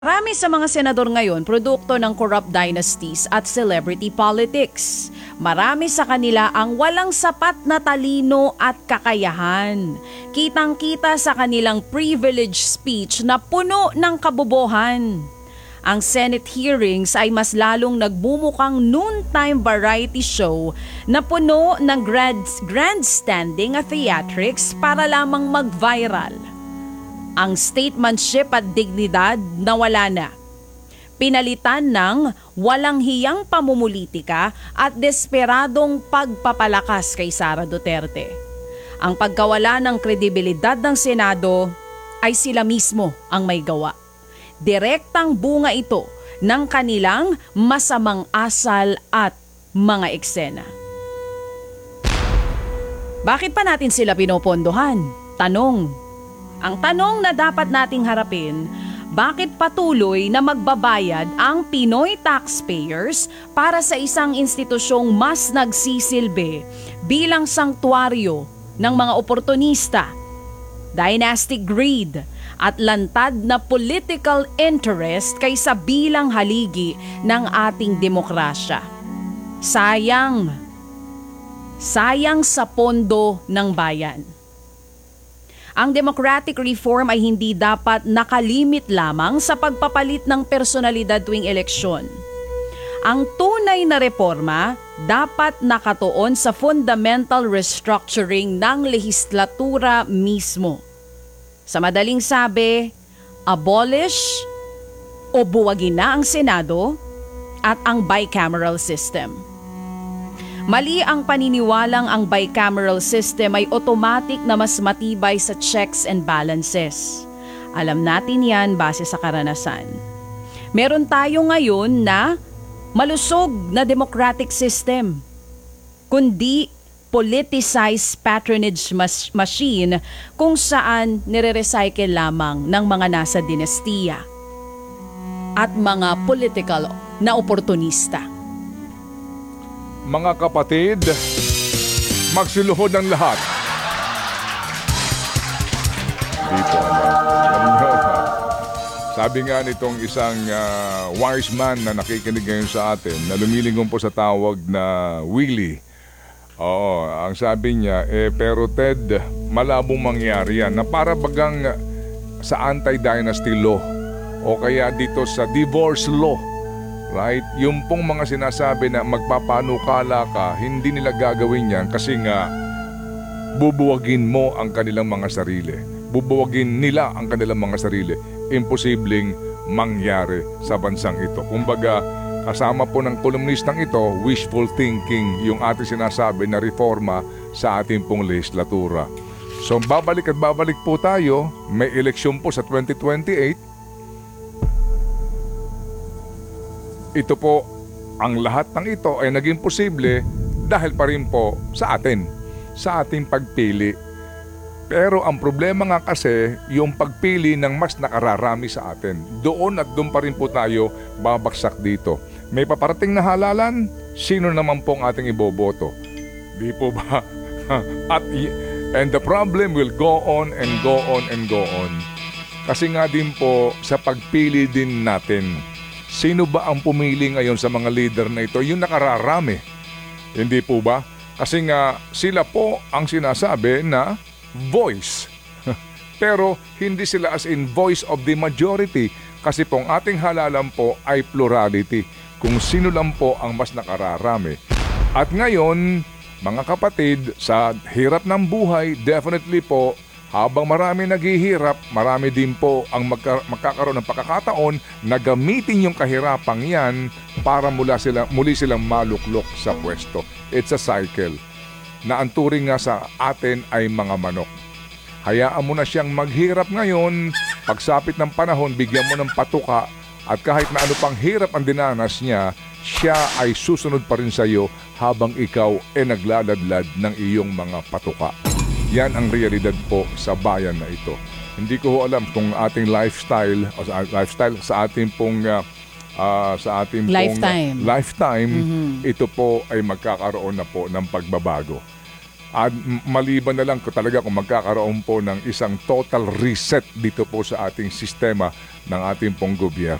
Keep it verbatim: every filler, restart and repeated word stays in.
Marami sa mga senador ngayon produkto ng corrupt dynasties at celebrity politics. Marami sa kanila ang walang sapat na talino at kakayahan. Kitang-kita sa kanilang privilege speech na puno ng kabobohan. Ang Senate hearings ay mas lalong nagbumukang noontime variety show na puno ng grand, grandstanding at theatrics para lamang mag-viral. Ang statesmanship at dignidad nawala na. Pinalitan ng walang hiyang pamumulitika at desperadong pagpapalakas kay Sara Duterte. Ang pagkawala ng kredibilidad ng Senado ay sila mismo ang may gawa. Direktang bunga ito ng kanilang masamang asal at mga eksena. Bakit pa natin sila pinopondohan? Tanong. Ang tanong na dapat nating harapin, bakit patuloy na magbabayad ang Pinoy taxpayers para sa isang institusyong mas nagsisilbi bilang sanktuaryo ng mga oportunista, dynastic greed at lantad na political interest kaysa bilang haligi ng ating demokrasya? Sayang. Sayang sa pondo ng bayan. Ang democratic reform ay hindi dapat nakalimit lamang sa pagpapalit ng personalidad tuwing eleksyon. Ang tunay na reforma dapat nakatuon sa fundamental restructuring ng lehislatura mismo. Sa madaling sabi, abolish o buwagin na ang Senado at ang bicameral system. Mali ang paniniwalang ang bicameral system ay automatic na mas matibay sa checks and balances. Alam natin yan base sa karanasan. Meron tayo ngayon na malusog na democratic system, kundi politicized patronage mas- machine kung saan nire-recycle lamang ng mga nasa dinastiya at mga political na oportunista. Mga kapatid, magsiluhod ang lahat. Dito, ano, sabi nga nitong isang uh, wise man na nakikinig ngayon sa atin, na lumilingkod po sa tawag na Willie. Oo, ang sabi niya, eh, pero Ted, malabong mangyari yan, na para bagang sa anti-dynasty law o kaya dito sa divorce law. Right? Yung pong mga sinasabi na magpapanukala ka, hindi nila gagawin yan kasi nga bubuwagin mo ang kanilang mga sarili. Bubuwagin nila ang kanilang mga sarili. Imposibleng mangyari sa bansang ito. Kumbaga, kasama po ng kolumnistang ito, wishful thinking yung ating sinasabi na reforma sa ating pong legislatura. So babalik at babalik po tayo, may eleksyon po sa twenty twenty-eight. Ito po, ang lahat ng ito ay naging posible dahil pa rin po sa atin, sa ating pagpili. Pero ang problema nga kasi, yung pagpili ng mas nakararami sa atin. Doon at doon pa rin po tayo babagsak dito. May paparating na halalan, sino naman pong ating iboboto? Di po ba? At, and the problem will go on and go on and go on. Kasi nga din po sa pagpili din natin, sino ba ang pumili ngayon sa mga leader na ito? Yung nakararami. Hindi po ba? Kasi nga sila po ang sinasabi na voice. Pero hindi sila as in voice of the majority. Kasi po ang ating halalan po ay plurality. Kung sino lang po ang mas nakararami. At ngayon, mga kapatid, sa hirap ng buhay, definitely po, habang marami naghihirap, marami din po ang magka- magkakaroon ng pagkakataon na gamitin yung kahirapang yan para mula sila, muli silang maluklok sa pwesto. It's a cycle na ang turing nga sa atin ay mga manok. Hayaan mo na siyang maghirap ngayon, pagsapit ng panahon, bigyan mo ng patuka at kahit na ano pang hirap ang dinanas niya, siya ay susunod pa rin sa iyo habang ikaw ay naglaladlad ng iyong mga patuka. Yan ang realidad po sa bayan na ito. Hindi ko alam kung ating lifestyle o sa lifestyle sa ating pong uh, uh, sa ating lifetime, pong, uh, lifetime mm-hmm. ito po ay magkakaroon na po ng pagbabago. At maliban na lang ko talaga kung magkakaroon po ng isang total reset dito po sa ating sistema ng ating pong gobyerno.